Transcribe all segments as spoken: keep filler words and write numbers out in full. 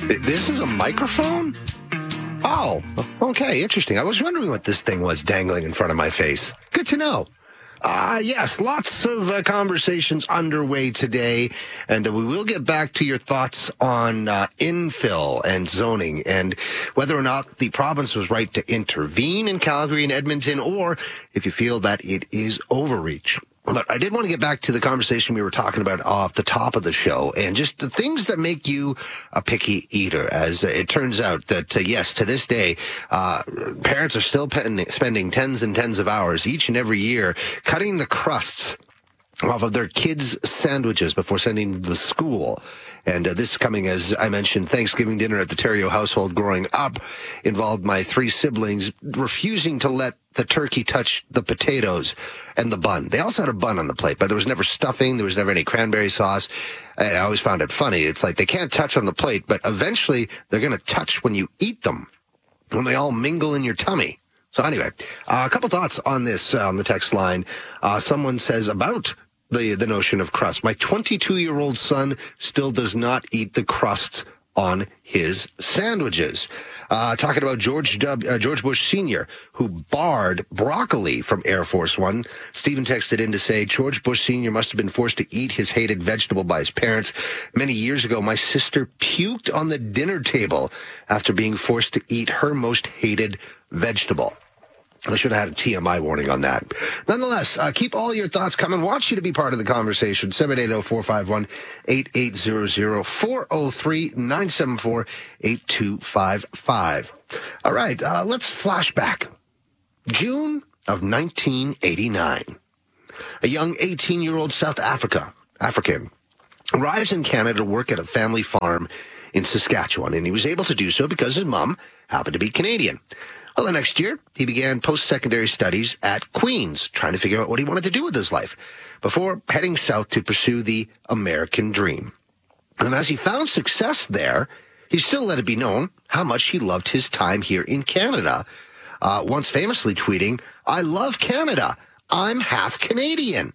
This is a microphone? Oh, okay, interesting. I was wondering what this thing was dangling in front of my face. Good to know. Uh, yes, lots of uh, conversations underway today, and uh, we will get back to your thoughts on uh, infill and zoning and whether or not the province was right to intervene in Calgary and Edmonton, or if you feel that it is overreach. But I did want to get back to the conversation we were talking about off the top of the show and just the things that make you a picky eater. As it turns out that, uh, yes, to this day, uh, parents are still pen- spending tens and tens of hours each and every year cutting the crusts off of their kids' sandwiches before sending them to school. And uh, this coming, as I mentioned, Thanksgiving dinner at the Theriault household growing up involved my three siblings refusing to let the turkey touch the potatoes and the bun. They also had a bun on the plate, but there was never stuffing. There was never any cranberry sauce. I always found it funny. It's like they can't touch on the plate, but eventually they're going to touch when you eat them, when they all mingle in your tummy. So anyway, uh, a couple thoughts on this uh, on the text line. Uh, someone says about the the notion of crust. My twenty-two-year-old son still does not eat the crusts on his sandwiches. Uh, talking about George W, uh, George Bush Senior, who barred broccoli from Air Force One. Stephen texted in to say, George Bush Senior must have been forced to eat his hated vegetable by his parents. Many years ago, my sister puked on the dinner table after being forced to eat her most hated vegetable. I should have had a T M I warning on that. Nonetheless, uh, keep all your thoughts coming. Want you to be part of the conversation. seven eight zero, four five one, eight eight zero zero, four zero three, nine seven four, eight two five five. All right, uh, let's flash back. June of nineteen eighty-nine. A young eighteen-year-old South Africa, African arrives in Canada to work at a family farm in Saskatchewan, and he was able to do so because his mom happened to be Canadian. Well, the next year, he began post-secondary studies at Queen's, trying to figure out what he wanted to do with his life, before heading south to pursue the American dream. And as he found success there, he still let it be known how much he loved his time here in Canada, uh, once famously tweeting, "I love Canada. I'm half Canadian."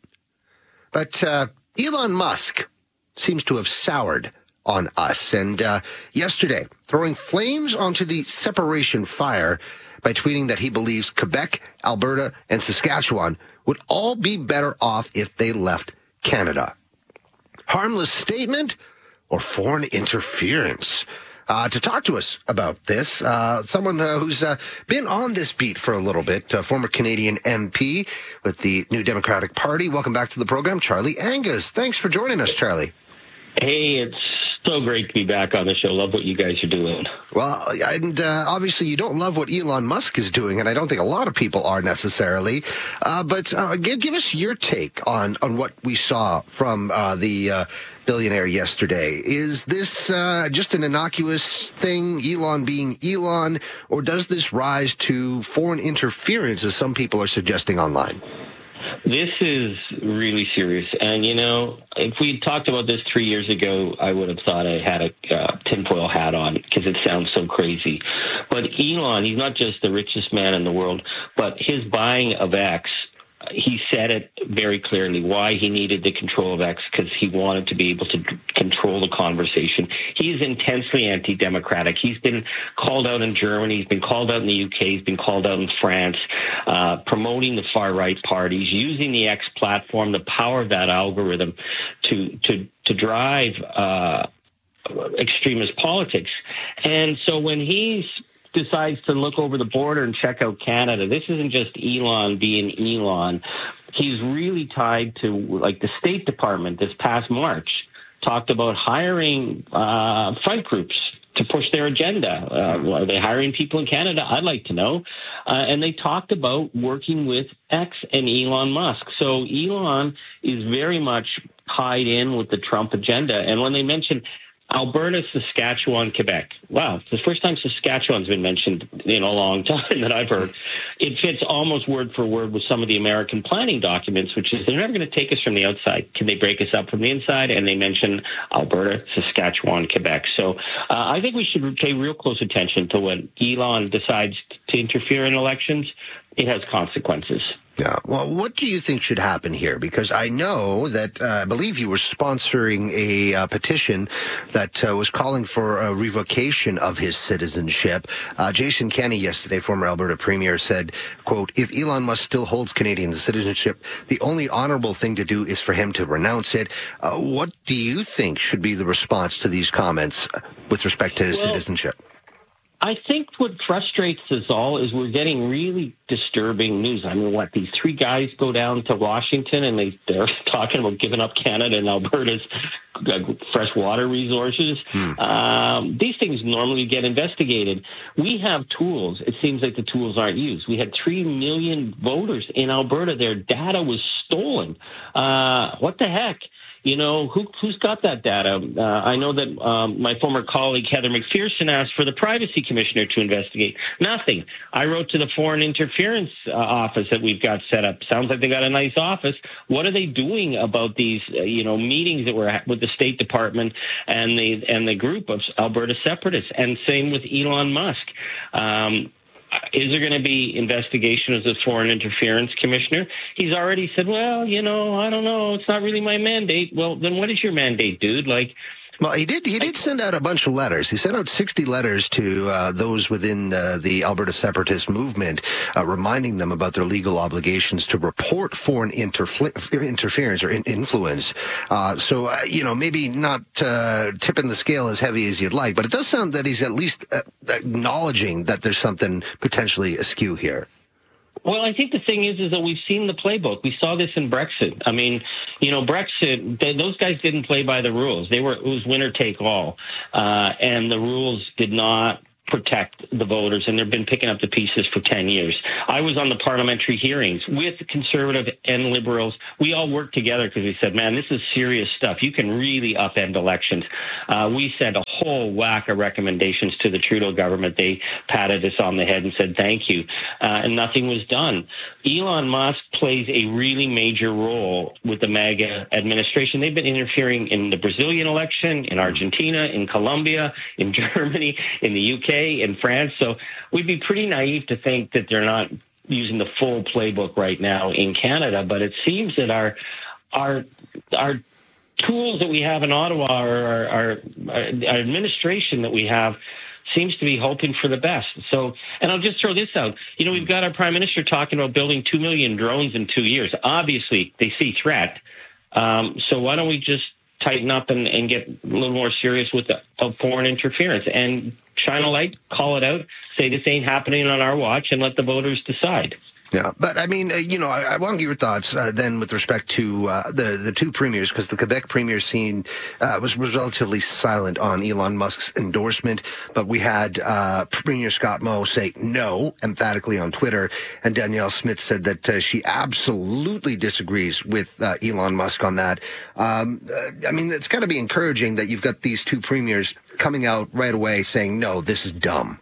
But uh, Elon Musk seems to have soured on us, and uh, yesterday, throwing flames onto the separation fire by tweeting that he believes Quebec, Alberta, and Saskatchewan would all be better off if they left Canada. Harmless statement or foreign interference? Uh, to talk to us about this, uh, someone uh, who's uh, been on this beat for a little bit, uh, former Canadian M P with the New Democratic Party. Welcome back to the program, Charlie Angus. Thanks for joining us, Charlie. Hey, it's so great to be back on the show. Love what you guys are doing. Well, and uh, obviously you don't love what Elon Musk is doing, and I don't think a lot of people are necessarily. Uh, but uh, give, give us your take on, on what we saw from uh, the uh, billionaire yesterday. Is this uh, just an innocuous thing, Elon being Elon, or does this rise to foreign interference, as some people are suggesting online? This is really serious. And, you know, if we had talked about this three years ago, I would have thought I had a uh, tinfoil hat on because it sounds so crazy. But Elon, he's not just the richest man in the world, but his buying of X, he said it very clearly why he needed the control of X, because he wanted to be able to control the conversation. He is intensely anti-democratic. He's been called out in Germany. He's been called out in the U K. He's been called out in France, uh, promoting the far-right parties, using the X platform, the power of that algorithm to to to drive uh, extremist politics. And so when he's decides to look over the border and check out Canada, this isn't just Elon being Elon. He's really tied to, like, the State Department this past March talked about hiring uh, front groups to push their agenda. Uh, are they hiring people in Canada? I'd like to know. Uh, and they talked about working with X and Elon Musk. So Elon is very much tied in with the Trump agenda. And when they mention Alberta, Saskatchewan, Quebec. Wow, it's the first time Saskatchewan's been mentioned in a long time that I've heard. It fits almost word for word with some of the American planning documents, which is they're never going to take us from the outside. Can they break us up from the inside? And they mention Alberta, Saskatchewan, Quebec. So uh, I think we should pay real close attention to when Elon decides to interfere in elections, it has consequences. Yeah. Well, what do you think should happen here? Because I know that uh, I believe you were sponsoring a uh, petition that uh, was calling for a revocation of his citizenship. Uh, Jason Kenney yesterday, former Alberta Premier, said, quote, if Elon Musk still holds Canadian citizenship, the only honorable thing to do is for him to renounce it. Uh, what do you think should be the response to these comments with respect to his well, citizenship? I think what frustrates us all is we're getting really disturbing news. I mean, what, these three guys go down to Washington and they, they're talking about giving up Canada and Alberta's fresh water resources. Hmm. Um, these things normally get investigated. We have tools. It seems like the tools aren't used. We had three million voters in Alberta. Their data was stolen. Uh, what the heck? You know, who, who's got that data? Uh, I know that um, my former colleague Heather McPherson asked for the Privacy Commissioner to investigate. Nothing. I wrote to the Foreign Interference uh, Office that we've got set up. Sounds like they got a nice office. What are they doing about these, uh, you know, meetings that were with the State Department and the and the group of Alberta separatists? And same with Elon Musk. Um, Is there going to be investigation as a foreign interference commissioner? He's already said, well, you know, I don't know. It's not really my mandate. Well, then what is your mandate, dude? Like, Well, he did. He did send out a bunch of letters. He sent out sixty letters to uh, those within uh, the Alberta separatist movement, uh, reminding them about their legal obligations to report foreign interfl- interference or in- influence. Uh, so, uh, you know, maybe not uh, tipping the scale as heavy as you'd like, but it does sound that he's at least uh, acknowledging that there's something potentially askew here. Well, I think the thing is, is that we've seen the playbook. We saw this in Brexit. I mean, you know, Brexit, they, those guys didn't play by the rules. They were, it was winner take all. Uh, and the rules did not protect the voters, and they've been picking up the pieces for ten years. I was on the parliamentary hearings with Conservative and Liberals. We all worked together because we said, man, this is serious stuff. You can really upend elections. Uh, we sent a whole whack of recommendations to the Trudeau government. They patted us on the head and said, thank you. Uh, and nothing was done. Elon Musk plays a really major role with the MAGA administration. They've been interfering in the Brazilian election, in Argentina, in Colombia, in Germany, in the U K, in France. So we'd be pretty naive to think that they're not using the full playbook right now in Canada. But it seems that our our our tools that we have in Ottawa, or our, our, our administration that we have, seems to be hoping for the best. So, and I'll just throw this out. You know, we've got our Prime Minister talking about building two million drones in two years. Obviously, they see threat. Um, so why don't we just tighten up and, and get a little more serious with the of foreign interference and shine a light, call it out, say this ain't happening on our watch, and let the voters decide. Yeah, but I mean, uh, you know, I, I want to get your thoughts uh, then with respect to uh, the the two premiers, because the Quebec premier scene uh, was was relatively silent on Elon Musk's endorsement, but we had uh, Premier Scott Moe say no emphatically on Twitter, and Danielle Smith said that uh, she absolutely disagrees with uh, Elon Musk on that. Um, uh, I mean, it's got to be encouraging that you've got these two premiers coming out right away saying no, this is dumb.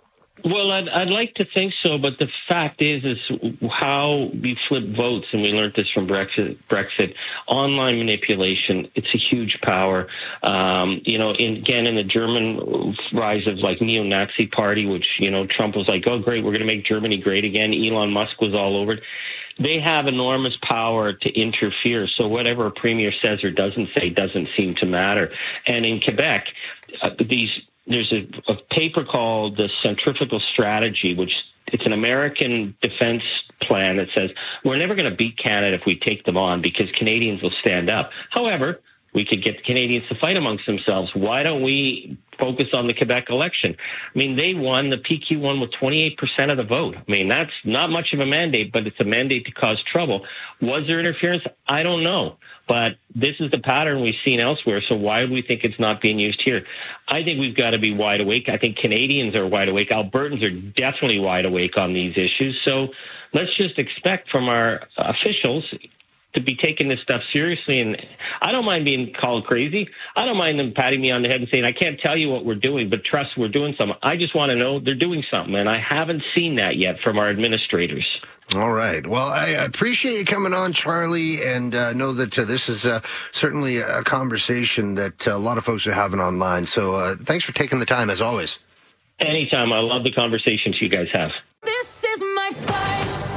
Well, I'd, I'd like to think so, but the fact is, is how we flip votes, and we learned this from Brexit. Brexit, online manipulation. It's a huge power. Um, you know, in, again, in the German rise of like neo-Nazi party, which you know Trump was like, oh great, we're going to make Germany great again. Elon Musk was all over it. They have enormous power to interfere. So whatever a premier says or doesn't say doesn't seem to matter. And in Quebec, uh, these. There's a, a paper called the Centrifugal Strategy, which it's an American defense plan that says we're never going to beat Canada if we take them on because Canadians will stand up. However, we could get the Canadians to fight amongst themselves. Why don't we focus on the Quebec election? I mean, they won, the P Q won with twenty-eight percent of the vote. I mean, that's not much of a mandate, but it's a mandate to cause trouble. Was there interference? I don't know. But this is the pattern we've seen elsewhere, so why do we think it's not being used here? I think we've got to be wide awake. I think Canadians are wide awake. Albertans are definitely wide awake on these issues. So let's just expect from our officials to be taking this stuff seriously. And I don't mind being called crazy. I don't mind them patting me on the head and saying, I can't tell you what we're doing, but trust we're doing something. I just want to know they're doing something, and I haven't seen that yet from our administrators. All right. Well, I appreciate you coming on, Charlie, and uh, know that uh, this is uh, certainly a conversation that uh, a lot of folks are having online. So uh, thanks for taking the time, as always. Anytime. I love the conversations you guys have. This is my fight.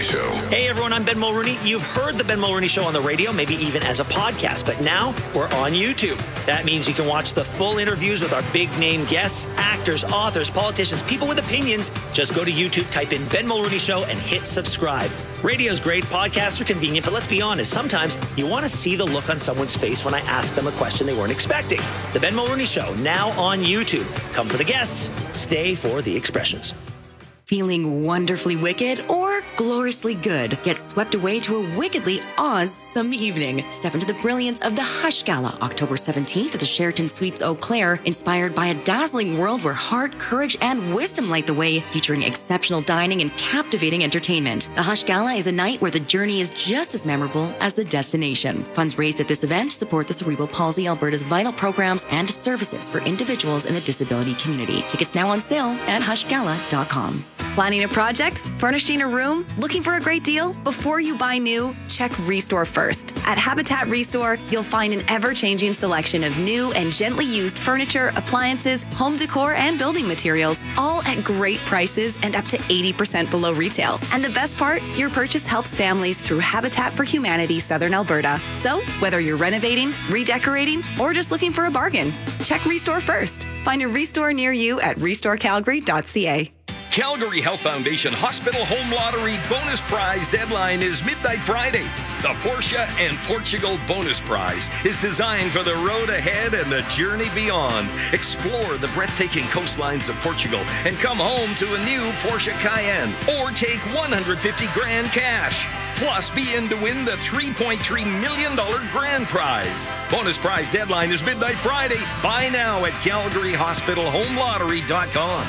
Show. Hey everyone, I'm Ben Mulrooney. You've heard the Ben Mulrooney Show on the radio, maybe even as a podcast, but now we're on YouTube. That means you can watch the full interviews with our big name guests, actors, authors, politicians, people with opinions. Just go to YouTube, type in Ben Mulrooney Show, and hit subscribe. Radio's great, podcasts are convenient, but let's be honest, sometimes you want to see the look on someone's face when I ask them a question they weren't expecting. The Ben Mulrooney Show, now on YouTube. Come for the guests, stay for the expressions. Feeling wonderfully wicked or gloriously good? Get swept away to a wickedly awesome evening. Step into the brilliance of the Hush Gala, October seventeenth at the Sheraton Suites Eau Claire, inspired by a dazzling world where heart, courage, and wisdom light the way, featuring exceptional dining and captivating entertainment. The Hush Gala is a night where the journey is just as memorable as the destination. Funds raised at this event support the Cerebral Palsy Alberta's vital programs and services for individuals in the disability community. Tickets now on sale at hush gala dot com. Planning a project? Furnishing a room? Looking for a great deal? Before you buy new, check Restore first. At Habitat Restore, you'll find an ever-changing selection of new and gently used furniture, appliances, home decor, and building materials, all at great prices and up to eighty percent below retail. And the best part, your purchase helps families through Habitat for Humanity Southern Alberta. So, whether you're renovating, redecorating, or just looking for a bargain, check Restore first. Find a Restore near you at restore calgary dot c a. Calgary Health Foundation Hospital Home Lottery bonus prize deadline is midnight Friday. The Porsche and Portugal bonus prize is designed for the road ahead and the journey beyond. Explore the breathtaking coastlines of Portugal and come home to a new Porsche Cayenne or take one hundred fifty grand cash. Plus, be in to win the three point three million dollars grand prize. Bonus prize deadline is midnight Friday. Buy now at calgary hospital home lottery dot com.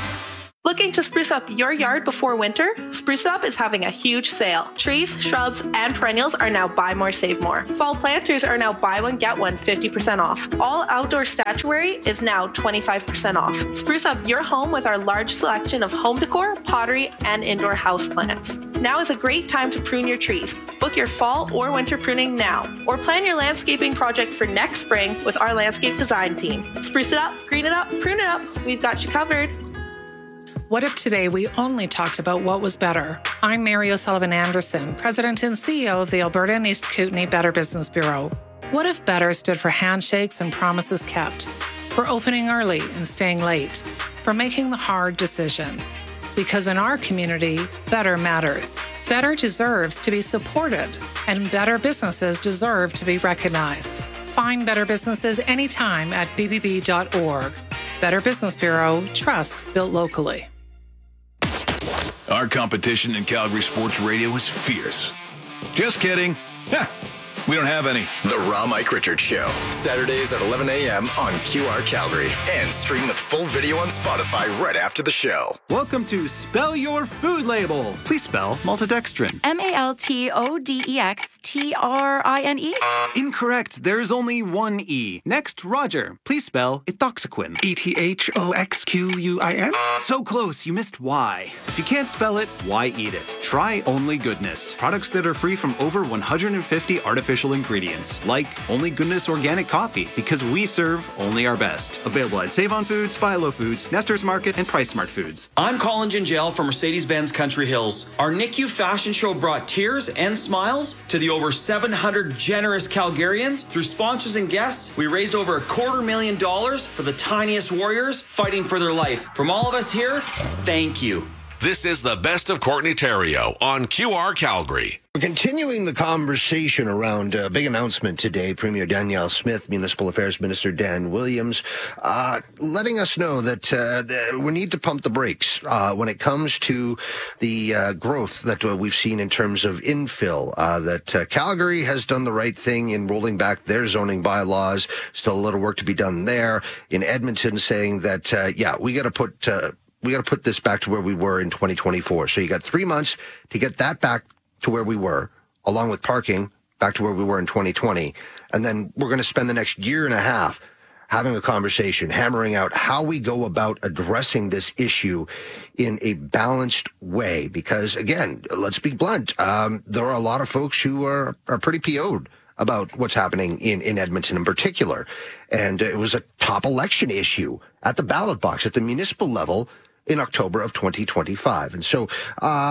Looking to spruce up your yard before winter? Spruce Up is having a huge sale. Trees, shrubs, and perennials are now buy more, save more. Fall planters are now buy one, get one fifty percent off. All outdoor statuary is now twenty-five percent off. Spruce up your home with our large selection of home decor, pottery, and indoor houseplants. Now is a great time to prune your trees. Book your fall or winter pruning now, or plan your landscaping project for next spring with our landscape design team. Spruce it up, green it up, prune it up. We've got you covered. What if today we only talked about what was better? I'm Mary O'Sullivan Anderson, President and C E O of the Alberta and East Kootenay Better Business Bureau. What if better stood for handshakes and promises kept, for opening early and staying late, for making the hard decisions? Because in our community, better matters. Better deserves to be supported, and better businesses deserve to be recognized. Find better businesses anytime at b b b dot org. Better Business Bureau, trust built locally. Our competition in Calgary Sports Radio is fierce. Just kidding. Ha! We don't have any. The Raw Mike Richards Show. Saturdays at eleven a.m. on Q R Calgary. And stream with full video on Spotify right after the show. Welcome to Spell Your Food Label. Please spell maltodextrin. M A L T O D E X T R I N E? Incorrect. There's only one E. Next, Roger. Please spell ethoxyquin. E T H O X Q U I N? So close, you missed Y. If you can't spell it, why eat it? Try Only Goodness. Products that are free from over one hundred fifty artificial ingredients, like Only Goodness Organic Coffee, because we serve only our best. Available at Save On Foods, Philo Foods, Nestor's Market, and Price Smart Foods. I'm Colin Gingell from Mercedes-Benz Country Hills. Our N I C U fashion show brought tears and smiles to the over seven hundred generous Calgarians. Through sponsors and guests, we raised over a quarter million dollars for the tiniest warriors fighting for their life. From all of us here, thank you. This is the Best of Courtney Theriault on Q R Calgary. We're continuing the conversation around a big announcement today. Premier Danielle Smith, Municipal Affairs Minister Dan Williams, uh, letting us know that, uh, that we need to pump the brakes uh, when it comes to the uh, growth that uh, we've seen in terms of infill, uh, that uh, Calgary has done the right thing in rolling back their zoning bylaws. Still a little work to be done there. In Edmonton, saying that, uh, yeah, we got to put... Uh, We got to put this back to where we were in twenty twenty-four. So you got three months to get that back to where we were, along with parking back to where we were in twenty twenty. And then we're going to spend the next year and a half having a conversation, hammering out how we go about addressing this issue in a balanced way. Because, again, let's be blunt, um, there are a lot of folks who are, are pretty P O'd about what's happening in, in Edmonton in particular. And it was a top election issue at the ballot box at the municipal level in October of twenty twenty-five. And so um,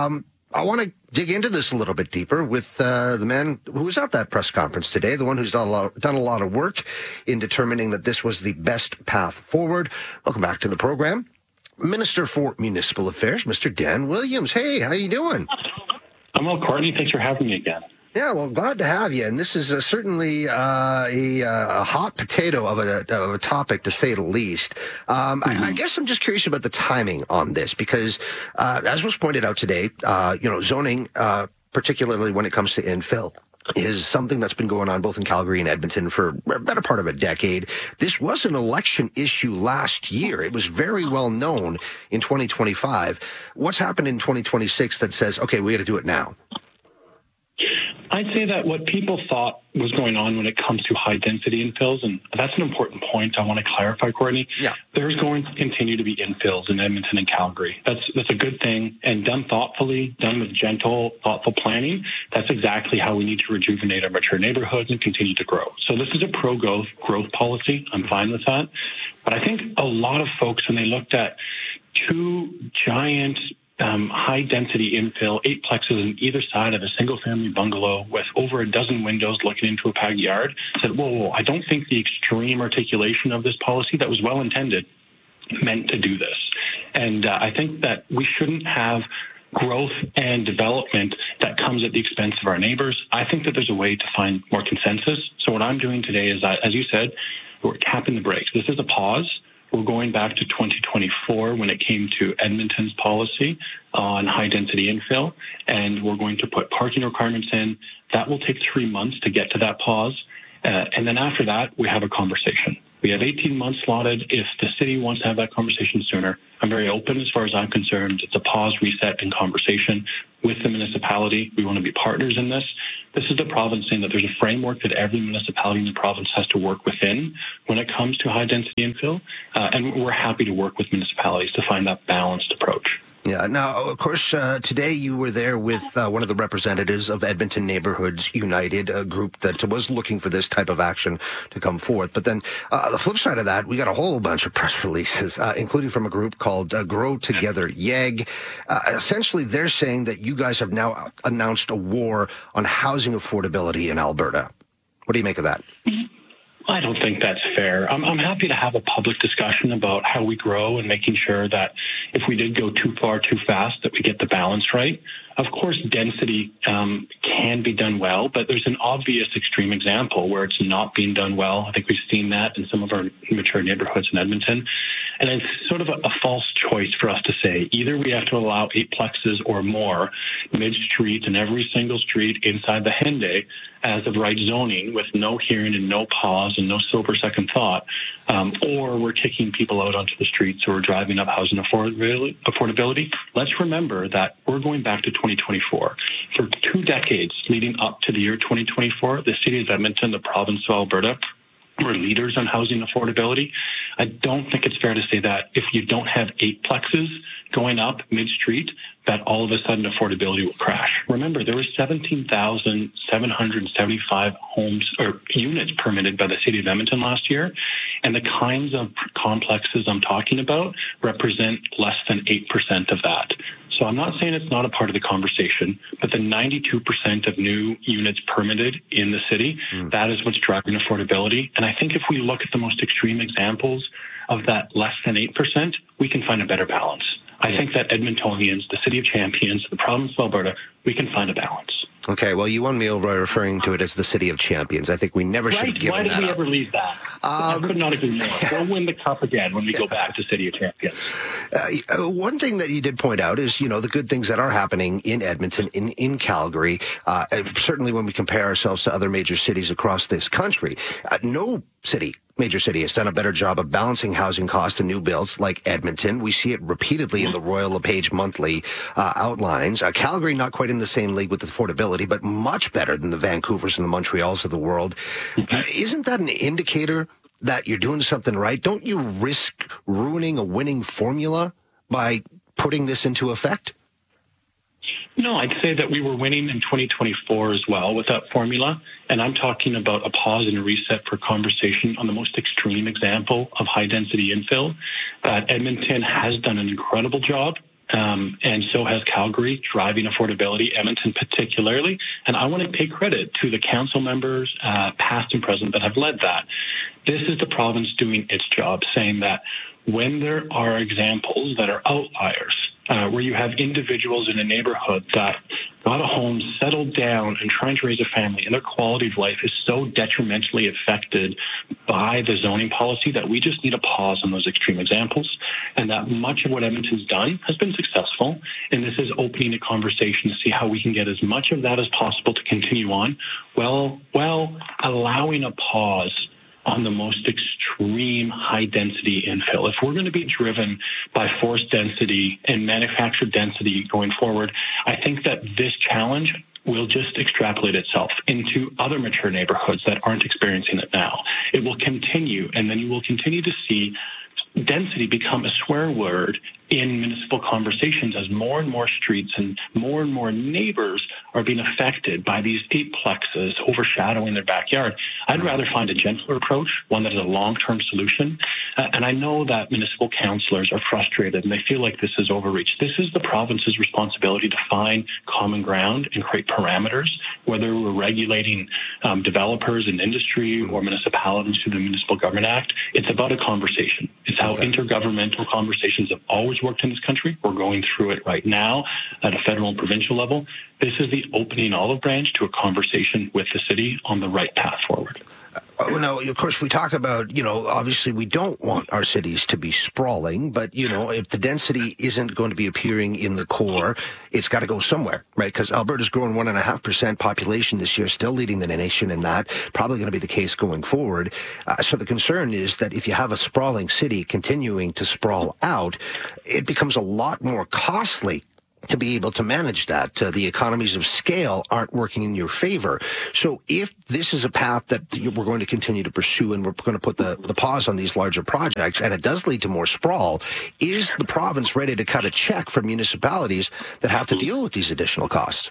I want to dig into this a little bit deeper with uh, the man who was at that press conference today, the one who's done a lot, done a lot of work in determining that this was the best path forward. Welcome back to the program, Minister for Municipal Affairs, Mister Dan Williams. Hey, how you doing? I'm well, Courtney. Thanks for having me again. Yeah, well, glad to have you. And this is uh, certainly uh, a, uh, a hot potato of a, of a topic, to say the least. Um, mm-hmm. I, I guess I'm just curious about the timing on this, because uh, as was pointed out today, uh, you know, zoning, uh, particularly when it comes to infill, is something that's been going on both in Calgary and Edmonton for a better part of a decade. This was an election issue last year. It was very well known in twenty twenty-five. What's happened in twenty twenty-six that says, okay, we got to do it now? I'd say that what people thought was going on when it comes to high-density infills, and that's an important point I want to clarify, Courtney. Yeah. There's going to continue to be infills in Edmonton and Calgary. That's that's a good thing, and done thoughtfully, done with gentle, thoughtful planning, that's exactly how we need to rejuvenate our mature neighborhoods and continue to grow. So this is a pro-growth growth policy. I'm fine with that. But I think a lot of folks, when they looked at two giant Um, high-density infill, eight plexes on either side of a single-family bungalow with over a dozen windows looking into a backyard, said, whoa, whoa, I don't think the extreme articulation of this policy that was well-intended meant to do this. And uh, I think that we shouldn't have growth and development that comes at the expense of our neighbors. I think that there's a way to find more consensus. So what I'm doing today is, uh, as you said, we're tapping the brakes. This is a pause. We're going back to twenty twenty-four when it came to Edmonton's policy on high-density infill, and we're going to put parking requirements in. That will take three months to get to that pause, uh, and then after that, we have a conversation. We have eighteen months slotted. If the city wants to have that conversation sooner, I'm very open as far as I'm concerned. It's a pause, reset, and conversation with the municipality. We want to be partners in this. This is the province saying that there's a framework that every municipality in the province has to work within when it comes to high-density infill, uh, and we're happy to work with municipalities to find that balanced approach. Yeah. Now, of course, uh, today you were there with uh, one of the representatives of Edmonton Neighborhoods United, a group that was looking for this type of action to come forth. But then uh, the flip side of that, we got a whole bunch of press releases, uh, including from a group called uh, Grow Together Y E G. Uh, essentially, they're saying that you guys have now announced a war on housing affordability in Alberta. What do you make of that? I don't think that's fair. I'm, I'm happy to have a public discussion about how we grow and making sure that if we did go too far too fast, that we get the balance right. Of course, density um, can be done well, but there's an obvious extreme example where it's not being done well. I think we've seen that in some of our mature neighborhoods in Edmonton. And it's sort of a, a false choice for us to say either we have to allow eight plexes or more mid-street in every single street inside the Henday as of right zoning with no hearing and no pause and no sober second thought, um, or we're kicking people out onto the streets or driving up housing affordability. affordability. Let's remember that we're going back to twenty twenty-four. For two decades leading up to the year twenty twenty-four, the city of Edmonton, the province of Alberta, were leaders on housing affordability. I don't think it's fair to say that if you don't have eight plexes going up mid-street, that all of a sudden affordability will crash. Remember, there were seventeen thousand seven hundred seventy-five homes or units permitted by the city of Edmonton last year, and the kinds of complexes I'm talking about represent less than eight percent of that. So I'm not saying it's not a part of the conversation, but the ninety-two percent of new units permitted in the city, mm. that is what's driving affordability. And I think if we look at the most extreme examples of that less than eight percent, we can find a better balance. I think that Edmontonians, the city of champions, the province of Alberta, we can find a balance. Okay, well, you won me over referring to it as the city of champions. I think we never should right? have given Why did that we up. ever leave that? Um, I could not agree more. We'll win the cup again when we go back to city of champions. Uh, one thing that you did point out is, you know, the good things that are happening in Edmonton, in, in Calgary, uh, certainly when we compare ourselves to other major cities across this country. Uh, no city major city has done a better job of balancing housing costs and new builds like Edmonton. We see it repeatedly in the Royal LePage monthly uh, outlines. Uh, Calgary, not quite in the same league with affordability, but much better than the Vancouvers and the Montreals of the world. Uh, isn't that an indicator that you're doing something right? Don't you risk ruining a winning formula by putting this into effect? No, I'd say that we were winning in twenty twenty-four as well with that formula. And I'm talking about a pause and a reset for conversation on the most extreme example of high-density infill. That Edmonton has done an incredible job Um, and so has Calgary, driving affordability, Edmonton particularly. And I want to pay credit to the council members, uh, past and present, that have led that. This is the province doing its job, saying that when there are examples that are outliers, uh, where you have individuals in a neighborhood that got a home, settled down, and trying to raise a family, and their quality of life is so detrimentally affected by the zoning policy that we just need a pause on those extreme examples, and that much of what Edmonton's done has been successful, and this is opening a conversation to see how we can get as much of that as possible to continue on, while, while allowing a pause on the most extreme high-density infill. If we're going to be driven by forced density and manufactured density going forward, I think that this challenge will just extrapolate itself into other mature neighborhoods that aren't experiencing it now. It will continue, and then you will continue to see density become a swear word in municipal conversations as more and more streets and more and more neighbors are being affected by these eightplexes overshadowing their backyard. I'd rather find a gentler approach, one that is a long-term solution. Uh, and I know that municipal councillors are frustrated and they feel like this is overreach. This is the province's responsibility to find common ground and create parameters, whether we're regulating um, developers and industry or municipalities through the Municipal Government Act. It's about a conversation. It's how intergovernmental conversations have always worked in this country. We're going through it right now at a federal and provincial level. This is the opening olive branch to a conversation with the city on the right path forward. Uh, no, of course, we talk about, you know, obviously we don't want our cities to be sprawling, but, you know, if the density isn't going to be appearing in the core, it's got to go somewhere, right? Because Alberta's growing one and a half percent population this year, still leading the nation in that, probably going to be the case going forward. Uh, so the concern is that if you have a sprawling city continuing to sprawl out, it becomes a lot more costly to be able to manage that. Uh, the economies of scale aren't working in your favor. So if this is a path that we're going to continue to pursue and we're going to put the, the pause on these larger projects, and it does lead to more sprawl, is the province ready to cut a check for municipalities that have to deal with these additional costs?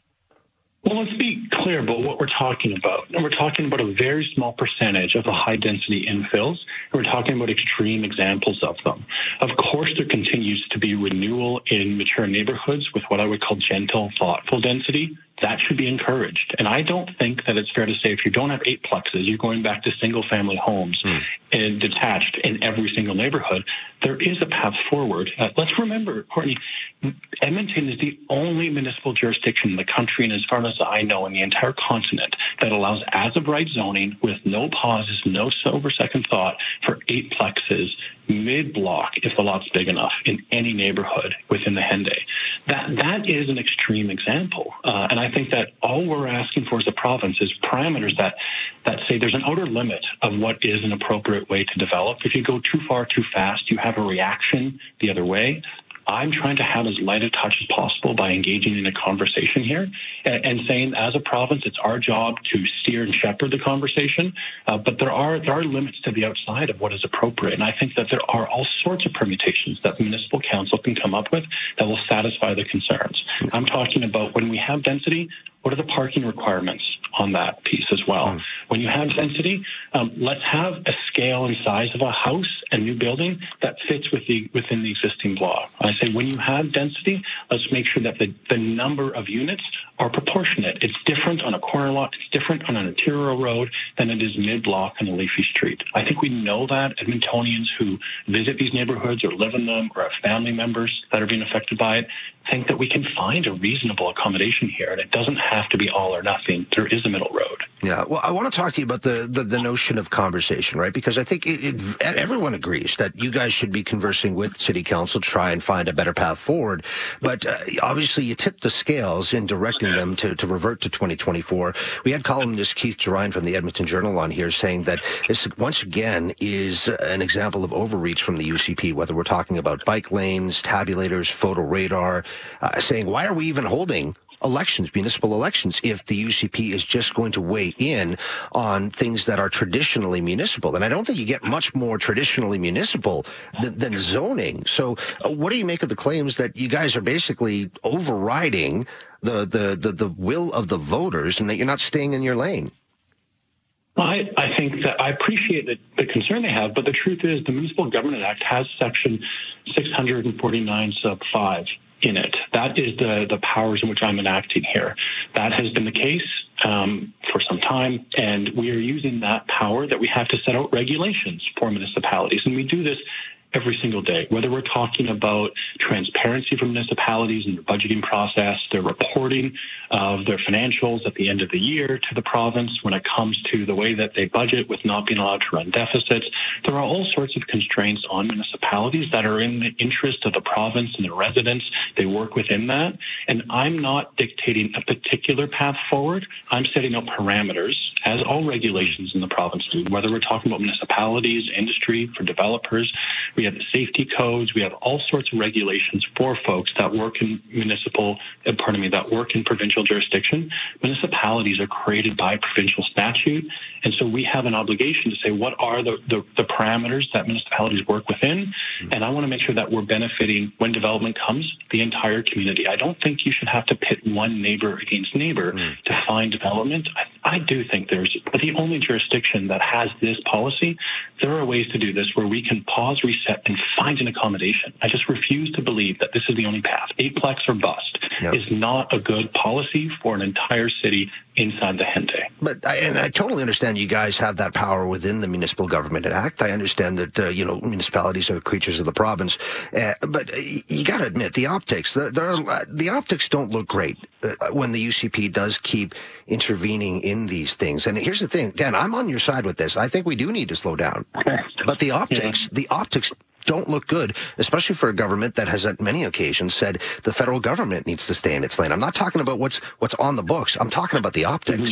Well, let's be clear about what we're talking about. And we're talking about a very small percentage of the high-density infills, and we're talking about extreme examples of them. Of course, there continues to be renewal in mature neighborhoods with what I would call gentle, thoughtful density. That should be encouraged. And I don't think that it's fair to say if you don't have eightplexes, you're going back to single-family homes mm. and detached in every single neighborhood. There is a path forward. Uh, let's remember, Courtney, Edmonton is the only municipal jurisdiction in the country, and as far as I know, in the entire continent, that allows as-of-right zoning with no pauses, no sober second thought for eightplexes mid-block, if the lot's big enough, in any neighborhood within the Henday. That that is an extreme example, uh, and I think that all we're asking for as a province is parameters that that say there's an outer limit of what is an appropriate way to develop. If you go too far too fast, you have a reaction the other way. I'm trying to have as light a touch as possible by engaging in a conversation here and, and saying, as a province, it's our job to steer and shepherd the conversation. Uh, but there are there are limits to the outside of what is appropriate, and I think that there are all sorts of permutations that the municipal council can come up with that will satisfy the concerns. I'm talking about when we have density, what are the parking requirements on that piece as well? Mm. When you have density, um, let's have a scale and size of a house and new building that fits with the within the existing block. I say when you have density, let's make sure that the, the number of units are proportionate. It's different on a corner lot. It's different on an arterial road than it is mid-block on a leafy street. I think we know that. Edmontonians who visit these neighborhoods or live in them or have family members that are being affected by it think that we can find a reasonable accommodation here, and it doesn't have to be all or nothing. There is a middle road. Yeah, well, I want to talk to you about the, the, the notion of conversation, right? Because I think it, it, everyone agrees that you guys should be conversing with City Council to try and find a better path forward. But uh, obviously, you tip the scales in directing them to, to revert to twenty twenty-four. We had columnist Keith Gerine from the Edmonton Journal on here saying that this, once again, is an example of overreach from the U C P, whether we're talking about bike lanes, tabulators, photo radar, uh, saying, why are we even holding elections, municipal elections, if the U C P is just going to weigh in on things that are traditionally municipal? And I don't think you get much more traditionally municipal than, than zoning. So uh, what do you make of the claims that you guys are basically overriding the, the, the, the will of the voters and that you're not staying in your lane? I, I think that I appreciate the, the concern they have, but the truth is the Municipal Government Act has Section six forty-nine sub five in it. That is the, the powers in which I'm enacting here. That has been the case um, for some time, and we are using that power that we have to set out regulations for municipalities, and we do this every single day, whether we're talking about transparency for municipalities in the budgeting process, their reporting of their financials at the end of the year to the province when it comes to the way that they budget with not being allowed to run deficits. There are all sorts of constraints on municipalities that are in the interest of the province and the residents. They work within that. And I'm not dictating a particular path forward. I'm setting up parameters, as all regulations in the province do, whether we're talking about municipalities, industry, for developers. We have the safety codes. We have all sorts of regulations for folks that work in municipal, uh, pardon me, that work in provincial jurisdiction. Municipalities are created by provincial statute. And so we have an obligation to say, what are the, the, the parameters that municipalities work within? And I want to make sure that we're benefiting, when development comes, the entire community. I don't think you should have to pit one neighbor against neighbor mm. to find development. I, I do think there's, but the only jurisdiction that has this policy, there are ways to do this where we can pause, reset, and find an accommodation. I just refuse to believe that this is the only path. Eightplex or bust yep. is not a good policy for an entire city inside the Henday. But I, and I totally understand you guys have that power within the Municipal Government Act. I understand that uh, you know municipalities are creatures of the province, uh, but you got to admit the optics. The, there are, the optics don't look great uh, when the U C P does keep intervening in these things. And here's the thing, Dan, I'm on your side with this. I think we do need to slow down. But the optics, yeah. the optics don't look good, especially for a government that has at many occasions said the federal government needs to stay in its lane. I'm not talking about what's what's on the books. I'm talking about the optics.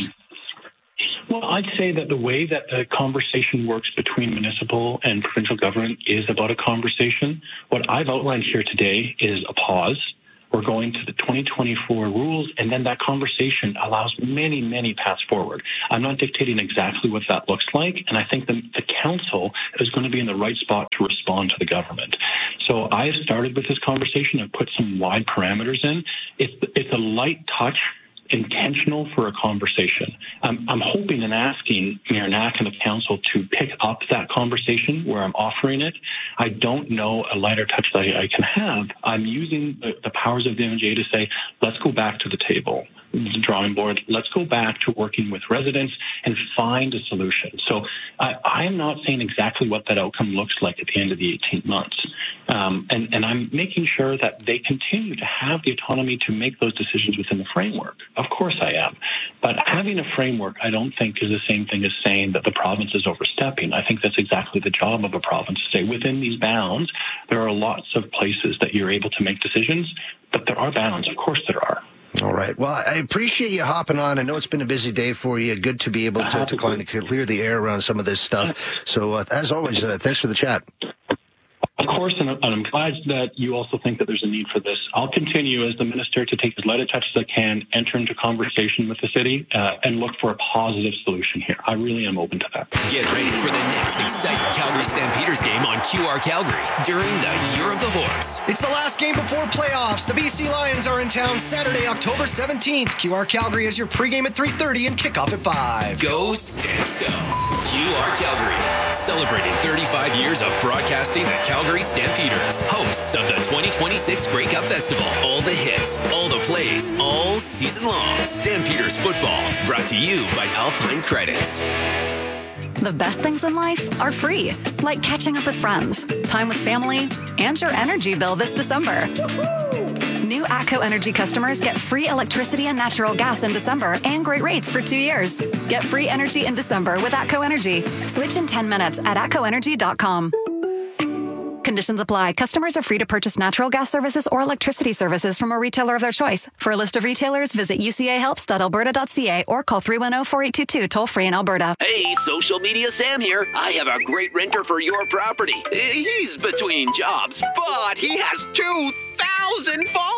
Mm-hmm. Well, I'd say that the way that the conversation works between municipal and provincial government is about a conversation. What I've outlined here today is a pause. We're going to the twenty twenty-four rules, and then that conversation allows many, many paths forward. I'm not dictating exactly what that looks like, and I think the, the council is going to be in the right spot to respond to the government. So I have started with this conversation and put some wide parameters in. It's, it's a light touch, intentional for a conversation. I'm, I'm hoping and asking Mayor Knack and the council to pick up that conversation where I'm offering it. I don't know a lighter touch that I, I can have. I'm using the, the powers of the M J to say, let's go back to the table, the drawing board. Let's go back to working with residents and find a solution. So I, I am not saying exactly what that outcome looks like at the end of the eighteen months. Um, and, and I'm making sure that they continue to have the autonomy to make those decisions within the framework. Of course I am. But having a framework, I don't think is the same thing as saying that the province is overstepping. I think that's exactly the job of a province, to say within these bounds, there are lots of places that you're able to make decisions, but there are bounds. Of course there are. All right. Well, I appreciate you hopping on. I know it's been a busy day for you. Good to be able to, to kind of clear the air around some of this stuff. So, uh, as always, uh, thanks for the chat. Of course, and I'm glad that you also think that there's a need for this. I'll continue as the minister to take as light a touch as I can, enter into conversation with the city, uh, and look for a positive solution here. I really am open to that. Get ready for the next exciting Calgary Stampeders game on Q R Calgary during the Year of the Horse. It's the last game before playoffs. The B C Lions are in town Saturday, October seventeenth. Q R Calgary is your pregame at three thirty and kickoff at five. Go Stamps. Q R Calgary, celebrating thirty-five years of broadcasting the Calgary Stampeders, hosts of the twenty twenty-six Grey Cup Festival. All the hits, all the plays, all season long. Stampeders football, brought to you by Alpine Credits. The best things in life are free, like catching up with friends, time with family, and your energy bill this December. New ATCO Energy customers get free electricity and natural gas in December and great rates for two years. Get free energy in December with ATCO Energy. Switch in ten minutes at atco energy dot com. Conditions apply. Customers are free to purchase natural gas services or electricity services from a retailer of their choice. For a list of retailers, visit u c a helps dot alberta dot c a or call three one zero, four eight two two, toll free in Alberta. Hey, Social Media Sam here. I have a great renter for your property. He's between jobs, but he has two thousand followers.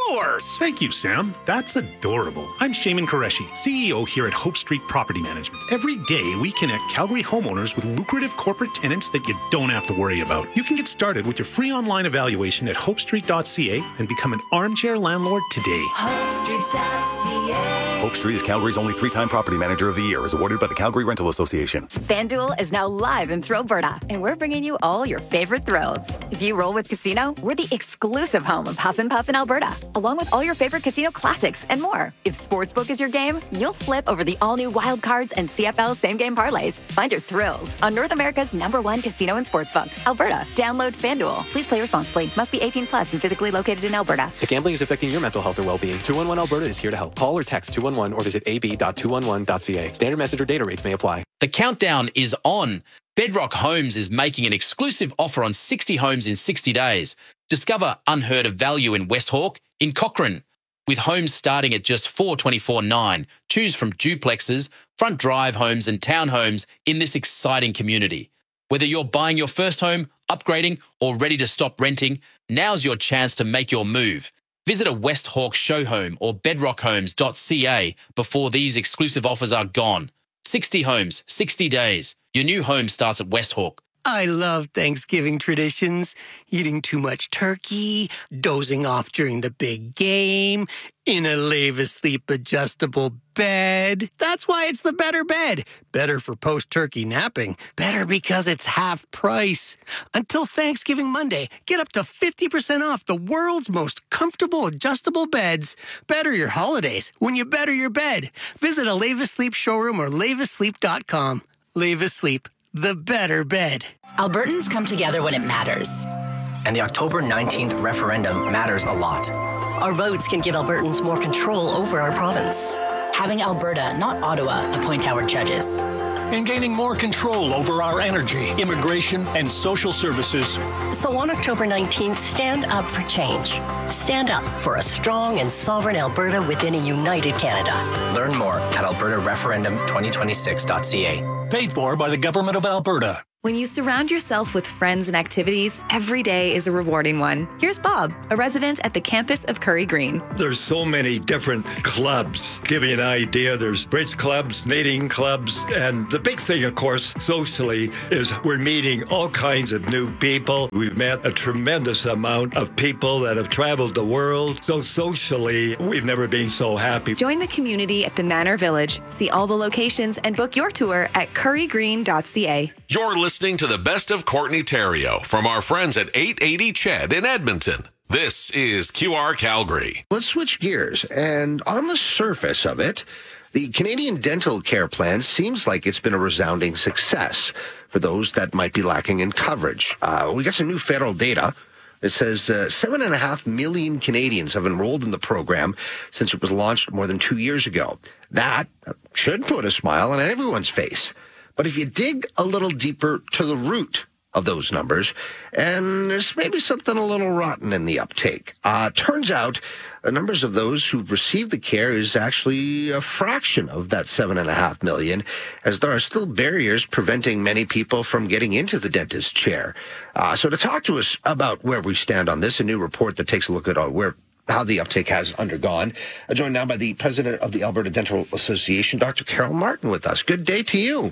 yours. Thank you, Sam. That's adorable. I'm Shaman Qureshi, C E O here at Hope Street Property Management. Every day, we connect Calgary homeowners with lucrative corporate tenants that you don't have to worry about. You can get started with your free online evaluation at hope street dot c a and become an armchair landlord today. hope street dot c a Hope Street is Calgary's only three-time Property Manager of the Year, as awarded by the Calgary Rental Association. FanDuel is now live in Thrillberta, and we're bringing you all your favorite thrills. If you roll with Casino, we're the exclusive home of Huff and Puff in Alberta, along with all your favorite casino classics and more. If Sportsbook is your game, you'll flip over the all-new Wild Cards and C F L same-game parlays. Find your thrills on North America's number one casino and sportsbook, Alberta. Download FanDuel. Please play responsibly. Must be eighteen plus and physically located in Alberta. If gambling is affecting your mental health or well-being, two one one Alberta is here to help. Call or text two one one or visit a b dot two one one dot c a. Standard message or data rates may apply. The countdown is on. Bedrock Homes is making an exclusive offer on sixty homes in sixty days. Discover unheard of value in West Hawke, in Cochrane. With homes starting at just four hundred twenty-four thousand nine hundred dollars. Choose from duplexes, front drive homes and townhomes in this exciting community. Whether you're buying your first home, upgrading, or ready to stop renting, now's your chance to make your move. Visit a West Hawke show home or bedrock homes dot c a before these exclusive offers are gone. sixty homes, sixty days. Your new home starts at West Hawke. I love Thanksgiving traditions. Eating too much turkey, dozing off during the big game, in a Lave-Asleep adjustable bed. That's why it's the better bed. Better for post-turkey napping. Better because it's half price. Until Thanksgiving Monday, get up to fifty percent off the world's most comfortable adjustable beds. Better your holidays when you better your bed. Visit a Lave-Asleep showroom or lave asleep dot com. Lave-Asleep, the better bed. Albertans come together when it matters. And the October nineteenth referendum matters a lot. Our votes can give Albertans more control over our province. Having Alberta, not Ottawa, appoint our judges. And gaining more control over our energy, immigration, and social services. So on October nineteenth, stand up for change. Stand up for a strong and sovereign Alberta within a united Canada. Learn more at alberta referendum twenty twenty-six dot c a. Paid for by the Government of Alberta. When you surround yourself with friends and activities, every day is a rewarding one. Here's Bob, a resident at the campus of Curry Green. There's so many different clubs. Give you an idea, there's bridge clubs, knitting clubs, and the big thing, of course, socially, is we're meeting all kinds of new people. We've met a tremendous amount of people that have traveled the world. So socially, we've never been so happy. Join the community at the Manor Village. See all the locations and book your tour at curry green dot c a. You're listening to the best of Courtney Theriault from our friends at eight eighty Ched in Edmonton. This is Q R Calgary. Let's switch gears. And on the surface of it, the Canadian Dental Care Plan seems like it's been a resounding success for those that might be lacking in coverage. Uh, we got some new federal data. It says uh, seven and a half million Canadians have enrolled in the program since it was launched more than two years ago. That should put a smile on everyone's face. But if you dig a little deeper to the root of those numbers, and there's maybe something a little rotten in the uptake. Uh, turns out the numbers of those who've received the care is actually a fraction of that seven and a half million, as there are still barriers preventing many people from getting into the dentist's chair. Uh, so to talk to us about where we stand on this, a new report that takes a look at uh, where how the uptake has undergone. I'm joined now by the president of the Alberta Dental Association, Doctor Carol Martin, with us. Good day to you.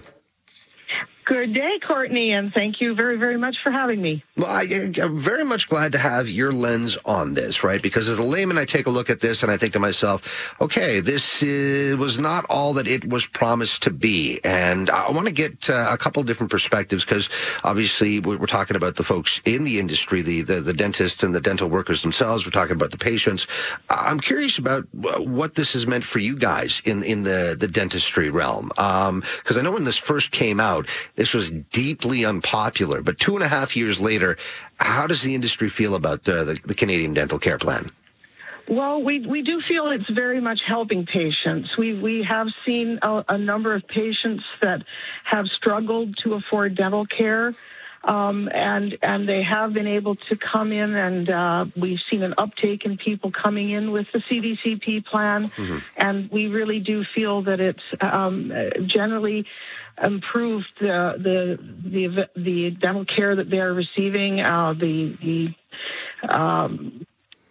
Good day, Courtney, and thank you very, very much for having me. Well, I, I'm very much glad to have your lens on this, right? Because as a layman, I take a look at this and I think to myself, okay, this is, was not all that it was promised to be. And I want to get uh, a couple different perspectives because obviously we're talking about the folks in the industry, the, the, the dentists and the dental workers themselves. We're talking about the patients. I'm curious about what this has meant for you guys in, in the, the dentistry realm. Because um, I know when this first came out, this was deeply unpopular, but two and a half years later, how does the industry feel about uh, the, the Canadian Dental Care Plan? Well, we we do feel it's very much helping patients. We we have seen a, a number of patients that have struggled to afford dental care, um, and and they have been able to come in, and uh, we've seen an uptake in people coming in with the C D C P plan, mm-hmm. and we really do feel that it's um, generally improved the the the the dental care that they are receiving, uh, the the um,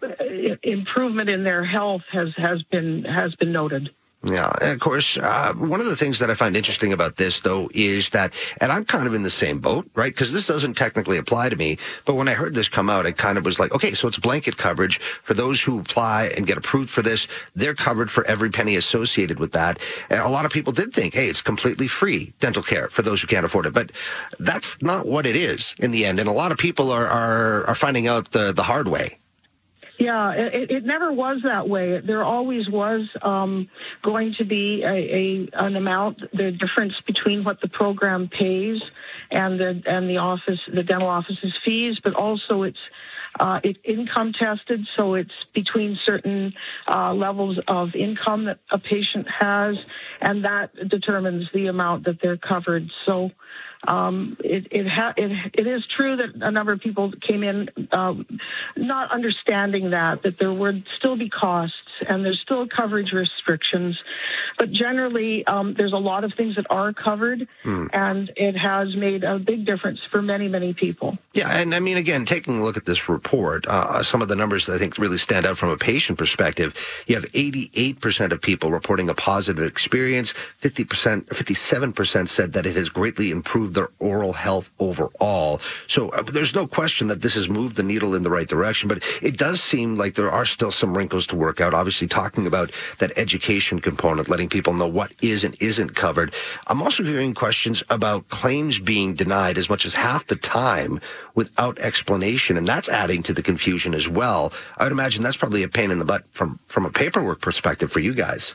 improvement in their health has, has been has been noted. Yeah, and of course, uh, one of the things that I find interesting about this, though, is that, and I'm kind of in the same boat, right? Because this doesn't technically apply to me, but when I heard this come out, it kind of was like, okay, so it's blanket coverage for those who apply and get approved for this. They're covered for every penny associated with that. And a lot of people did think, hey, it's completely free dental care for those who can't afford it, but that's not what it is in the end. And a lot of people are are, are finding out the, the hard way. Yeah, it, it never was that way. There always was um, going to be a, a an amount, the difference between what the program pays and the and the office, the dental office's fees, but also it's uh, it income tested, so it's between certain uh, levels of income that a patient has, and that determines the amount that they're covered. So. Um, it it, ha- it it is true that a number of people came in um, not understanding that that there would still be costs and there's still coverage restrictions, but generally um, there's a lot of things that are covered, mm. and it has made a big difference for many many people. Yeah, and I mean, again, taking a look at this report, uh, some of the numbers that I think really stand out from a patient perspective. You have eighty-eight percent of people reporting a positive experience. fifty percent, fifty-seven percent said that it has greatly improved their oral health overall. So uh, there's no question that this has moved the needle in the right direction, but it does seem like there are still some wrinkles to work out. Obviously, talking about that education component, letting people know what is and isn't covered. I'm also hearing questions about claims being denied as much as half the time without explanation, and that's adding to the confusion as well. I would imagine that's probably a pain in the butt from, from a paperwork perspective for you guys.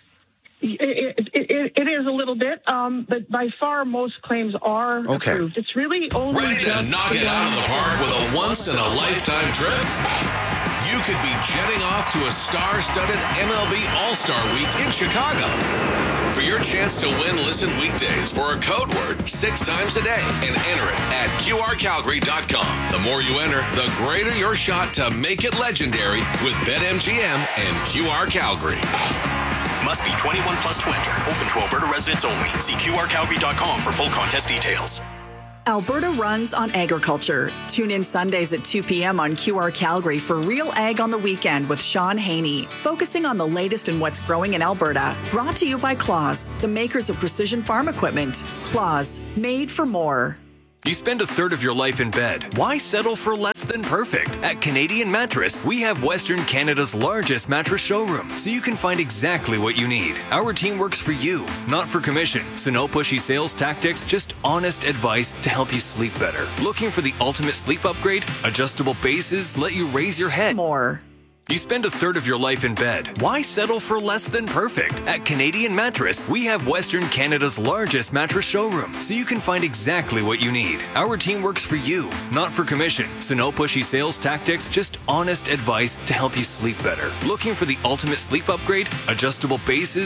It, it, it, it is a little bit, um, but by far most claims are okay. approved. It's really only ready to knock it out of the park with a once-in-a-lifetime trip? You could be jetting off to a star-studded M L B All-Star Week in Chicago. For your chance to win, listen weekdays for a code word six times a day and enter it at Q R Calgary dot com. The more you enter, the greater your shot to make it legendary with BetMGM and Q R Calgary. Must be twenty-one plus to enter. Open to Alberta residents only. See Q R Calgary dot com for full contest details. Alberta runs on agriculture. Tune in Sundays at two p.m. on Q R Calgary for Real Ag on the Weekend with Sean Haney, focusing on the latest in what's growing in Alberta. Brought to you by Claus, the makers of precision farm equipment. Claus, made for more. You spend a third of your life in bed. Why settle for less than perfect? At Canadian Mattress, we have Western Canada's largest mattress showroom, so you can find exactly what you need. Our team works for you, not for commission. So no pushy sales tactics, just honest advice to help you sleep better. Looking for the ultimate sleep upgrade? Adjustable bases let you raise your head more. You spend a third of your life in bed. Why settle for less than perfect? At Canadian Mattress, we have Western Canada's largest mattress showroom, so you can find exactly what you need. Our team works for you, not for commission. So no pushy sales tactics, just honest advice to help you sleep better. Looking for the ultimate sleep upgrade? Adjustable bases